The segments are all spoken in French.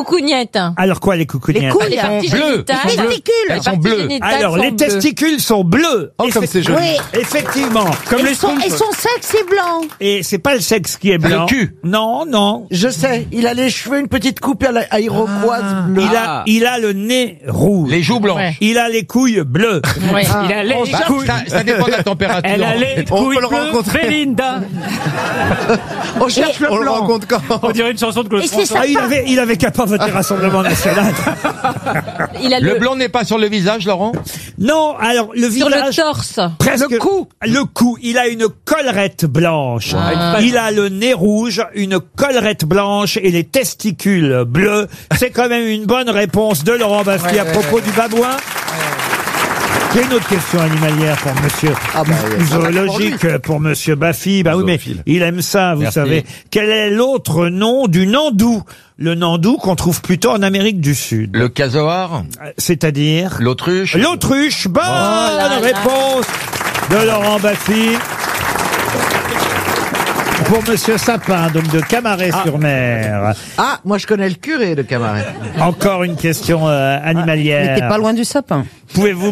coucougnettes. Alors quoi, les coucougnettes? Les couilles. Les parties génitales. Les testicules. Elles sont bleues. Alors, les testicules sont bleus. Oh, comme c'est joli. Oui. Effectivement. Comme les Et son sexe est blanc. Et c'est pas le sexe qui est blanc. Le cul. Non, non. Je sais, il a les cheveux, une petite coupe à iroquoise bleue. Il a le nez rouge. Les joues blanches. Ouais. Il a les couilles bleues. Ouais. Il a les Ça dépend de la température. Elle a les On couilles peut le bleues, rencontrer. Belinda. On cherche le On le blanc. rencontre quand? On dirait une chanson de Claude Et c'est François. ça. Il avait qu'à pas voter Rassemblement National. Il a Le blanc n'est pas sur le visage, Laurent? Non, alors, le sur le visage. torse. Presque. Le cou. Il a une collerette blanche. Il a le nez rouge, une collerette blanche et les testicules bleus. C'est quand même une bonne réponse de Laurent Baffy à propos du babouin. J'ai une autre question animalière pour monsieur, zoologique pour monsieur Baffy. Bah oui, mais il aime ça, vous savez. Quel est l'autre nom du nandou? Le nandou qu'on trouve plutôt en Amérique du Sud. Le casoar? C'est-à-dire? L'autruche? L'autruche. Bonne réponse de Laurent Baffy. Pour monsieur Sapin, donc de Camaret-sur-Mer. Ah, moi je connais le curé de Camaret. Encore une question animalière. T'es pas loin du sapin. Pouvez-vous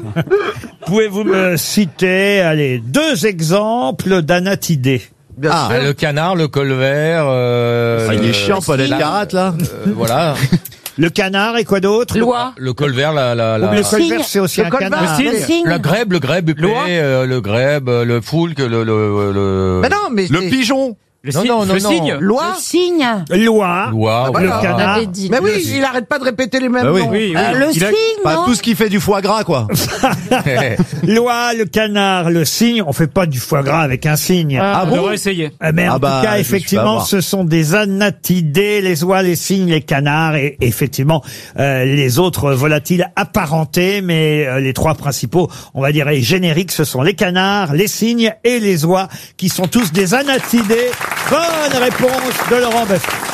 me citer, allez, 2 exemples d'anatidés? Bien sûr. Le canard, le colvert. Il est chiant, Paul Elkarat, là. Voilà. Le canard et quoi d'autre? Loi. Le colvert, Le colvert, c'est aussi un colvert, canard. Le cygne. le grèbe, le grèbe, le foulque, Mais non, mais Le c'est- pigeon. Le cygne. Loi. Le cygne. Loi. Loi, Le voilà. canard. On avait dit. Mais oui, il arrête pas de répéter les mêmes Bah oui. noms. Oui, oui. Le Il a- cygne, Pas non? tout ce qui fait du foie gras, quoi. Loi, le canard, le cygne. On fait pas du foie gras avec un cygne. On devrait essayer. Mais en Ah bah, tout cas, je me suis fait effectivement, avoir. ce sont des anatidés, les oies, les cygnes, les canards et effectivement les autres volatiles apparentés. Mais les 3 principaux, on va dire, et génériques, ce sont les canards, les cygnes et les oies, qui sont tous des anatidés. Bonne réponse de Laurent Baffy.